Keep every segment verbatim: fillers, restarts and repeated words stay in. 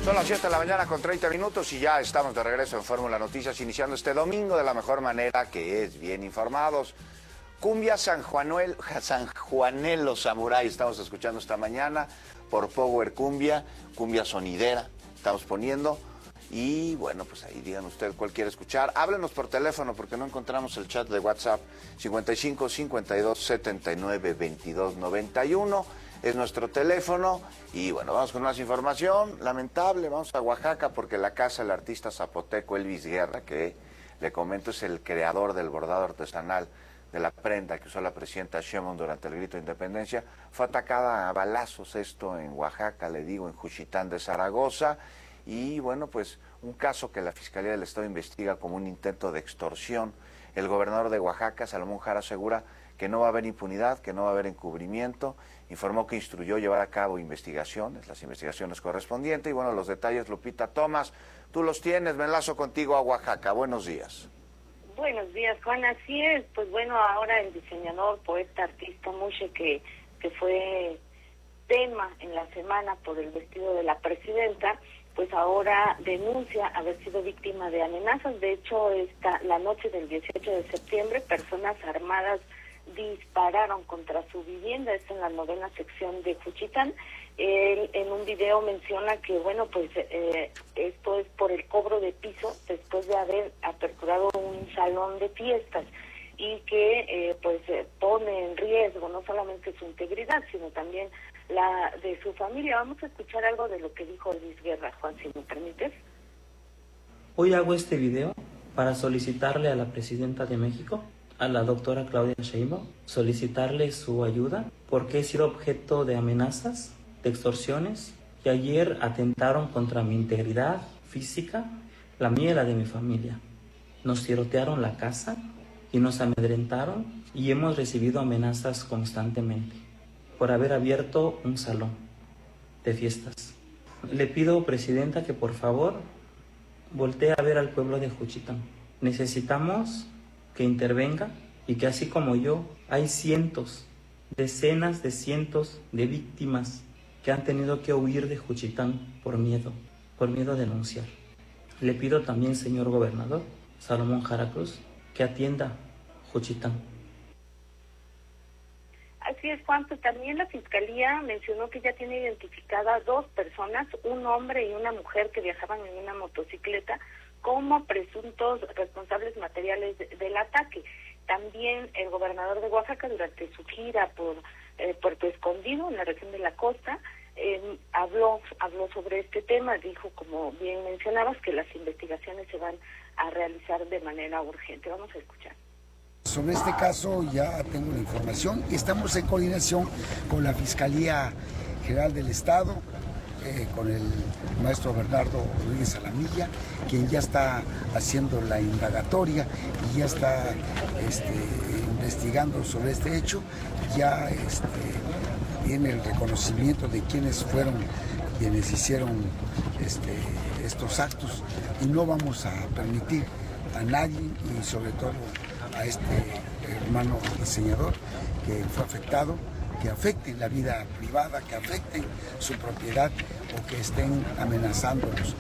Son las siete de la mañana con treinta minutos y ya estamos de regreso en Fórmula Noticias, iniciando este domingo de la mejor manera, que es bien informados. Cumbia San Juanuel, San Juanelo Samurai estamos escuchando esta mañana por Power Cumbia, cumbia sonidera estamos poniendo. Y bueno, pues ahí digan usted cuál quiere escuchar. Háblenos por teléfono porque no encontramos el chat de WhatsApp. cincuenta y cinco, cincuenta y dos, setenta y nueve, veintidós, noventa y uno es nuestro teléfono. Y bueno, vamos con más información. Lamentable, vamos a Oaxaca porque la casa del artista zapoteco Elvis Guerra, que le comento es el creador del bordado artesanal de la prenda que usó la presidenta Sheinbaum durante el grito de independencia, fue atacada a balazos, esto en Oaxaca, le digo, en Juchitán de Zaragoza. Y bueno, pues un caso que la Fiscalía del Estado investiga como un intento de extorsión. El gobernador de Oaxaca, Salomón Jara, asegura que no va a haber impunidad, que no va a haber encubrimiento. Informó que instruyó llevar a cabo investigaciones, las investigaciones correspondientes. Y bueno, los detalles, Lupita Tomás, tú los tienes. Me enlazo contigo a Oaxaca. Buenos días. Buenos días, Juan. Así es. Pues bueno, ahora el diseñador, poeta, artista Mushe, que, que fue tema en la semana por el vestido de la presidenta, pues ahora denuncia haber sido víctima de amenazas. De hecho, esta, la noche del dieciocho de septiembre, personas armadas dispararon contra su vivienda, esto en la novena sección de Juchitán. Él en un video menciona que, bueno, pues eh, esto es por el cobro de piso después de haber aperturado un salón de fiestas y que eh, pues eh, pone en riesgo no solamente su integridad, sino también la de su familia. Vamos a escuchar algo de lo que dijo Elvis Guerra, Juan, si me permites. Hoy hago este video para solicitarle a la presidenta de México, a la doctora Claudia Sheinbaum, solicitarle su ayuda porque he sido objeto de amenazas, de extorsiones, que ayer atentaron contra mi integridad física, la mía y la de mi familia. Nos tirotearon la casa y nos amedrentaron y hemos recibido amenazas constantemente por haber abierto un salón de fiestas. Le pido, presidenta, que por favor voltee a ver al pueblo de Juchitán. Necesitamos que intervenga y que así como yo, hay cientos, decenas de cientos de víctimas que han tenido que huir de Juchitán por miedo, por miedo a denunciar. Le pido también, señor gobernador, Salomón Jara Cruz, que atienda Juchitán. Así es, Juan, pues también la Fiscalía mencionó que ya tiene identificadas dos personas, un hombre y una mujer que viajaban en una motocicleta como presuntos responsables materiales de, del ataque. También el gobernador de Oaxaca, durante su gira por eh, Puerto Escondido, en la región de la costa, eh, habló, habló sobre este tema, dijo, como bien mencionabas, que las investigaciones se van a realizar de manera urgente. Vamos a escuchar. Sobre este caso ya tengo la información. Estamos en coordinación con la Fiscalía General del Estado, eh, con el maestro Bernardo Rodríguez Alamilla, quien ya está haciendo la indagatoria y ya está este, investigando sobre este hecho. Ya este, viene el reconocimiento de quienes fueron quienes hicieron este, estos actos y no vamos a permitir a nadie y sobre todo a este hermano diseñador que fue afectado, que afecten la vida privada, que afecten su propiedad o que estén amenazándolos.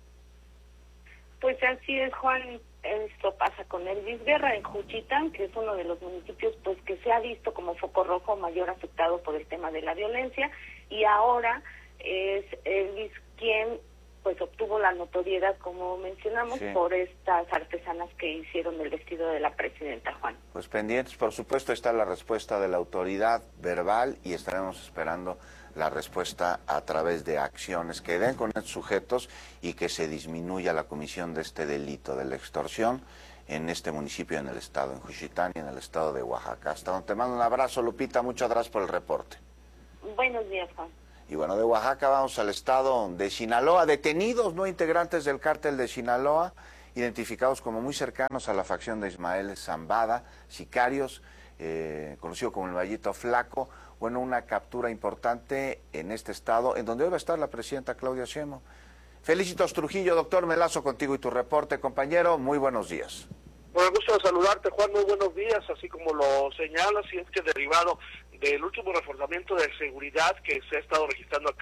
Pues así es, Juan, esto pasa con Elvis Guerra en Juchitán, que es uno de los municipios pues que se ha visto como foco rojo mayor afectado por el tema de la violencia, y ahora es Elvis quien pues obtuvo la notoriedad, como mencionamos, sí, por estas artesanas que hicieron el vestido de la presidenta, Juan. Pues pendientes, por supuesto, está la respuesta de la autoridad verbal y estaremos esperando la respuesta a través de acciones que den con estos sujetos y que se disminuya la comisión de este delito de la extorsión en este municipio, en el estado, en Juchitán y en el estado de Oaxaca. Hasta donde te mando un abrazo, Lupita, muchas gracias por el reporte. Buenos días, Juan. Y bueno, de Oaxaca vamos al estado de Sinaloa. Detenidos no integrantes del cártel de Sinaloa, identificados como muy cercanos a la facción de Ismael Zambada, sicarios, eh, conocido como el Vallito Flaco. Bueno, una captura importante en este estado, en donde hoy va a estar la presidenta Claudia Sheinbaum. Felicitos Trujillo, doctor, me enlazo contigo y tu reporte, compañero. Muy buenos días. Bueno, gusto de saludarte, Juan, muy buenos días. Así como lo señalas, y es que derivado del último reforzamiento de seguridad que se ha estado registrando acá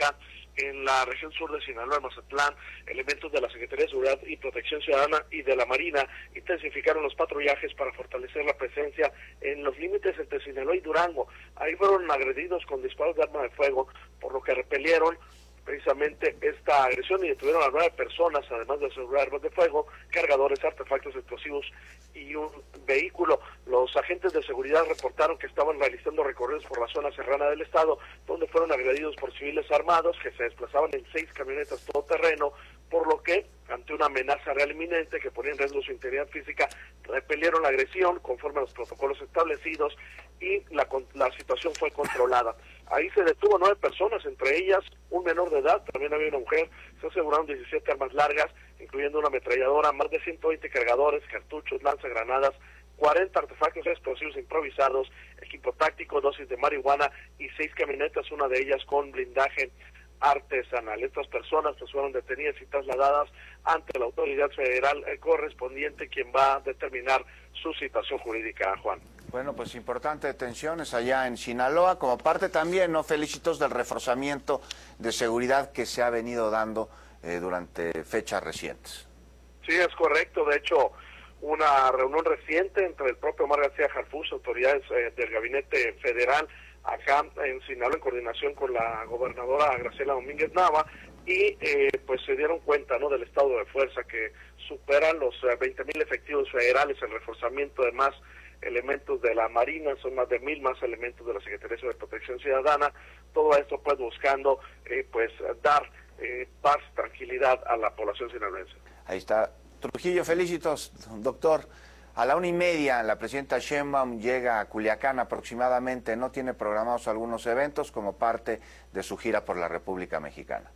en la región sur de Sinaloa, en Mazatlán, elementos de la Secretaría de Seguridad y Protección Ciudadana y de la Marina intensificaron los patrullajes para fortalecer la presencia en los límites entre Sinaloa y Durango. Ahí fueron agredidos con disparos de arma de fuego, por lo que repelieron precisamente esta agresión y detuvieron a nueve personas, además de asegurar armas de fuego, cargadores, artefactos explosivos y un vehículo. Los agentes de seguridad reportaron que estaban realizando recorridos por la zona serrana del estado, donde fueron agredidos por civiles armados que se desplazaban en seis camionetas todoterreno, por lo que, ante una amenaza real inminente que ponía en riesgo su integridad física, repelieron la agresión conforme a los protocolos establecidos y la, la situación fue controlada. Ahí se detuvo nueve personas, entre ellas un menor de edad, también había una mujer. Se aseguraron diecisiete armas largas, incluyendo una ametralladora, más de ciento veinte cargadores, cartuchos, lanzagranadas, cuarenta artefactos explosivos improvisados, equipo táctico, dosis de marihuana y seis camionetas, una de ellas con blindaje artesanal. Estas personas pues fueron detenidas y trasladadas ante la autoridad federal correspondiente, quien va a determinar su situación jurídica, Juan. Bueno, pues importantes detenciones allá en Sinaloa, como parte también, ¿no?, Felicitos, del reforzamiento de seguridad que se ha venido dando eh, durante fechas recientes. Sí, es correcto. De hecho, una reunión reciente entre el propio Omar García Harfuch, autoridades eh, del gabinete federal, acá en Sinaloa, en coordinación con la gobernadora Graciela Domínguez Nava, y eh, pues se dieron cuenta, ¿no?, del estado de fuerza que superan los eh, veinte mil efectivos federales, el reforzamiento de más elementos de la Marina, son más de mil más elementos de la Secretaría de Protección Ciudadana. Todo esto pues buscando eh, pues dar eh, paz, tranquilidad a la población sinaloense. Ahí está. Trujillo, Felicitos, doctor. A la una y media la presidenta Sheinbaum llega a Culiacán aproximadamente, no tiene programados algunos eventos como parte de su gira por la República Mexicana.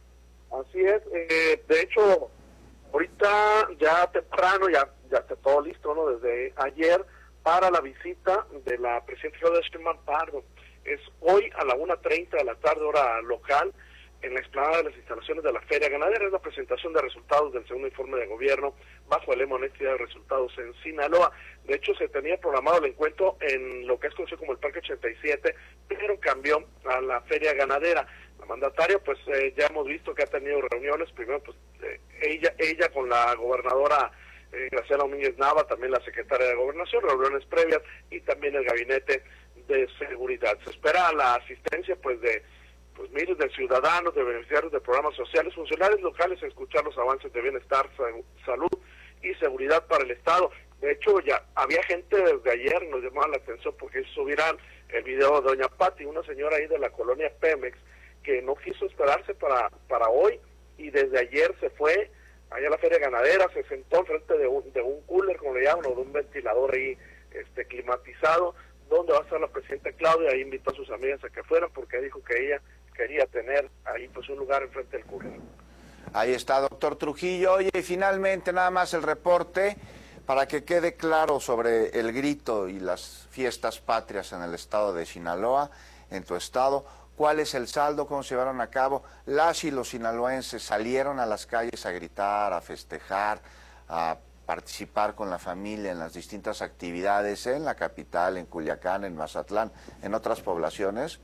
Así es, eh, de hecho, ahorita ya temprano, ya, ya está todo listo, ¿no?, desde ayer, para la visita de la presidenta Claudia Sheinbaum Pardo. Es hoy a la una treinta de la tarde, hora local, en la explanada de las instalaciones de la Feria Ganadera. Es la presentación de resultados del segundo informe de gobierno bajo el lema Honestidad de Resultados en Sinaloa. De hecho, se tenía programado el encuentro en lo que es conocido como el Parque ochenta y siete, pero cambió a la Feria Ganadera. La mandataria, pues eh, ya hemos visto que ha tenido reuniones, primero pues eh, ella ella con la gobernadora eh, Graciela Domínguez Nava, también la secretaria de Gobernación, reuniones previas, y también el gabinete de seguridad. Se espera la asistencia pues de pues miles de ciudadanos, de beneficiarios de programas sociales, funcionarios locales, a escuchar los avances de bienestar, salud y seguridad para el Estado. De hecho, ya había gente desde ayer, nos llamaba la atención porque hizo viral el video de doña Pati, una señora ahí de la colonia Pemex, que no quiso esperarse para, para hoy, y desde ayer se fue allá a la Feria Ganadera, se sentó enfrente de un, de un cooler, como le llaman, o de un ventilador ahí este climatizado, donde va a estar la presidenta Claudia. Ahí invitó a sus amigas a que fueran, porque dijo que ella quería tener ahí pues un lugar enfrente del cooler. Ahí está, doctor Trujillo. Oye, y finalmente nada más el reporte para que quede claro sobre el grito y las fiestas patrias en el estado de Sinaloa, en tu estado. ¿Cuál es el saldo? ¿Cómo se llevaron a cabo? Las y los sinaloenses salieron a las calles a gritar, a festejar, a participar con la familia en las distintas actividades en la capital, en Culiacán, en Mazatlán, en otras poblaciones.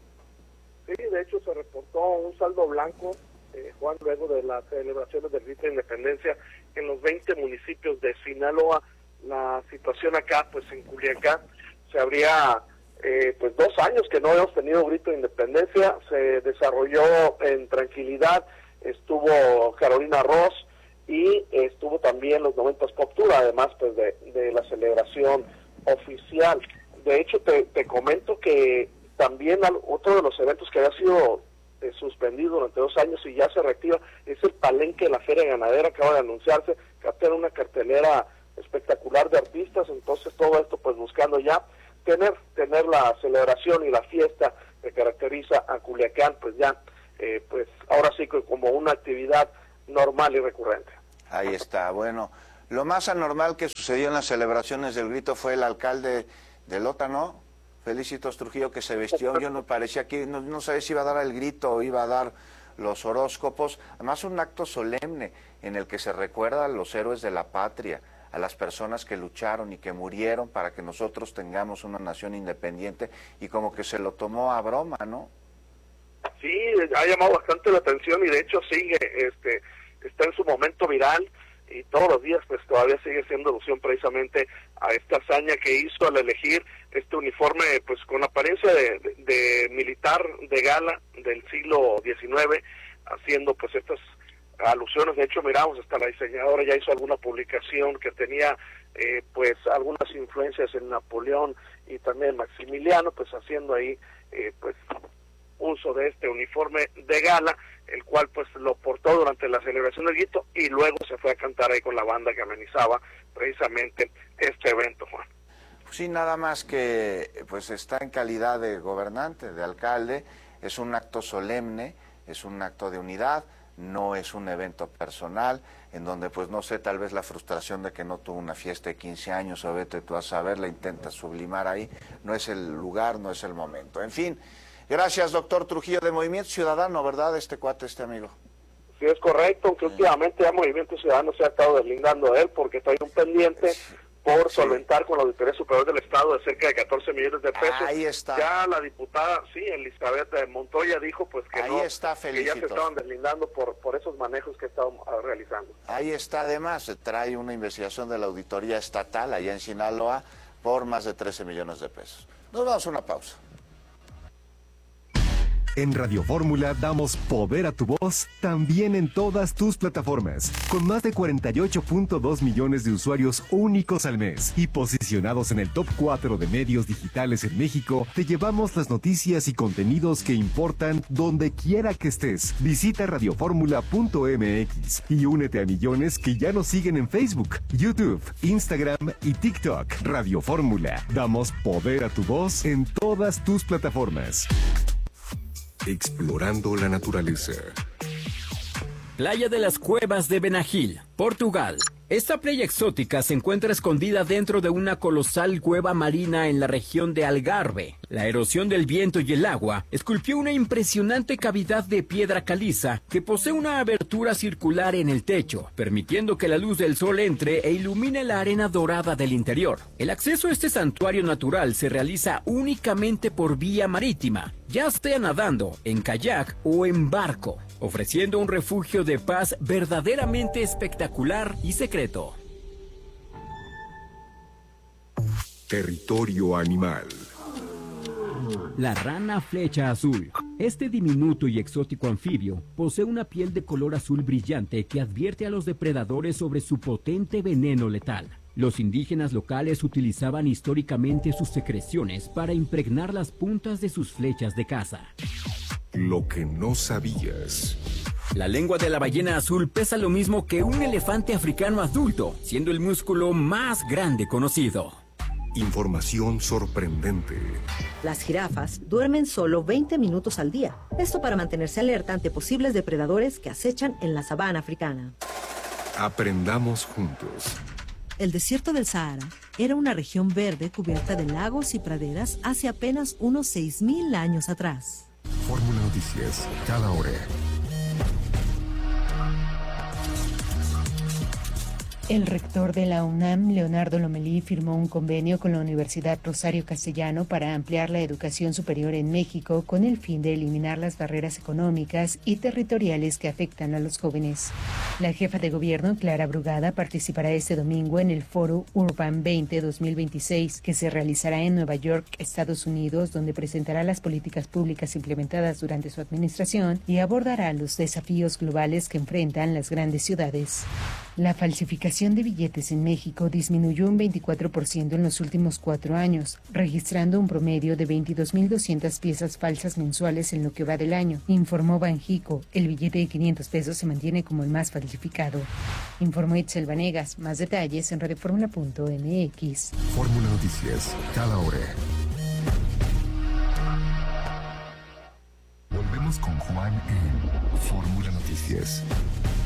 Sí, de hecho se reportó un saldo blanco, eh, Juan, luego de las celebraciones del grito de independencia en los veinte municipios de Sinaloa. La situación acá, pues en Culiacán, se habría eh, pues dos años que no habíamos tenido grito de independencia. Se desarrolló en tranquilidad, estuvo Carolina Ross y estuvo también los noventas Pop Tour, además pues de, de la celebración oficial. De hecho, te, te comento que también otro de los eventos que había sido eh, suspendido durante dos años y ya se reactiva es el palenque de la Feria Ganadera. Acaba de anunciarse que va a tener una cartelera espectacular de artistas. Entonces todo esto pues buscando ya tener tener la celebración y la fiesta que caracteriza a Culiacán, pues ya eh, pues ahora sí que como una actividad normal y recurrente. Ahí está. Bueno, lo más anormal que sucedió en las celebraciones del grito fue el alcalde de Lota, ¿no? Felicitos Trujillo, que se vistió, yo no parecía que, no, no sabía si iba a dar el grito o iba a dar los horóscopos. Además, un acto solemne en el que se recuerda a los héroes de la patria, a las personas que lucharon y que murieron para que nosotros tengamos una nación independiente, y como que se lo tomó a broma, ¿no? Sí, ha llamado bastante la atención y de hecho sigue, este, está en su momento viral y todos los días pues todavía sigue siendo alusión precisamente a esta hazaña que hizo al elegir este uniforme pues con apariencia de, de, de militar de gala del siglo diecinueve, haciendo pues estas alusiones. De hecho miramos, hasta la diseñadora ya hizo alguna publicación que tenía eh, pues algunas influencias en Napoleón y también Maximiliano, pues haciendo ahí eh, pues uso de este uniforme de gala, el cual pues lo portó durante la celebración del Guito y luego se fue a cantar ahí con la banda que amenizaba precisamente este evento, Juan. Sí, nada más que pues está en calidad de gobernante, de alcalde, es un acto solemne, es un acto de unidad, no es un evento personal, en donde pues no sé, tal vez la frustración de que no tuvo una fiesta de quince años, o vete tú a saber, la intenta sublimar ahí, no es el lugar, no es el momento. En fin, gracias, doctor Trujillo, de Movimiento Ciudadano, ¿verdad? Este cuate, este amigo. Sí, es correcto, aunque últimamente ya Movimiento Ciudadano se ha estado deslindando de él porque trae un pendiente por sí. solventar con la Auditoría Superior del Estado de cerca de catorce millones de pesos. Ahí está. Ya la diputada, sí, Elizabeth Montoya dijo pues que Ahí no, está, que ya se estaban deslindando por, por esos manejos que estaban realizando. Ahí está, además, se trae una investigación de la Auditoría Estatal allá en Sinaloa por más de trece millones de pesos. Nos vamos a una pausa. En Radio Fórmula damos poder a tu voz también en todas tus plataformas, con más de cuarenta y ocho punto dos millones de usuarios únicos al mes y posicionados en el top cuatro de medios digitales en México. Te llevamos las noticias y contenidos que importan donde quiera que estés. Visita radio fórmula punto m x y únete a millones que ya nos siguen en Facebook, YouTube, Instagram y TikTok. Radio Fórmula, damos poder a tu voz en todas tus plataformas. Explorando la naturaleza. Playa de las Cuevas de Benagil, Portugal. Esta playa exótica se encuentra escondida dentro de una colosal cueva marina en la región de Algarve. La erosión del viento y el agua esculpió una impresionante cavidad de piedra caliza que posee una abertura circular en el techo, permitiendo que la luz del sol entre e ilumine la arena dorada del interior. El acceso a este santuario natural se realiza únicamente por vía marítima, ya sea nadando, en kayak o en barco, ofreciendo un refugio de paz verdaderamente espectacular y secreto. Territorio animal. La rana flecha azul. Este diminuto y exótico anfibio posee una piel de color azul brillante que advierte a los depredadores sobre su potente veneno letal. Los indígenas locales utilizaban históricamente sus secreciones para impregnar las puntas de sus flechas de caza. Lo que no sabías. La lengua de la ballena azul pesa lo mismo que un elefante africano adulto, siendo el músculo más grande conocido. Información sorprendente. Las jirafas duermen solo veinte minutos al día. Esto para mantenerse alerta ante posibles depredadores que acechan en la sabana africana. Aprendamos juntos. El desierto del Sahara era una región verde cubierta de lagos y praderas hace apenas unos seis mil años atrás. Fórmula Noticias, cada hora. El rector de la UNAM, Leonardo Lomelí, firmó un convenio con la Universidad Rosario Castellano para ampliar la educación superior en México con el fin de eliminar las barreras económicas y territoriales que afectan a los jóvenes. La jefa de gobierno, Clara Brugada, participará este domingo en el Foro Urban veinte dos mil veintiséis, que se realizará en Nueva York, Estados Unidos, donde presentará las políticas públicas implementadas durante su administración y abordará los desafíos globales que enfrentan las grandes ciudades. La falsificación de billetes en México disminuyó un veinticuatro por ciento en los últimos cuatro años, registrando un promedio de veintidós mil doscientas piezas falsas mensuales en lo que va del año, informó Banjico. El billete de quinientos pesos se mantiene como el más falsificado. Informó Itzel Vanegas. Más detalles en radio fórmula punto m x. Fórmula Noticias, cada hora. Volvemos con Juan en Fórmula Noticias.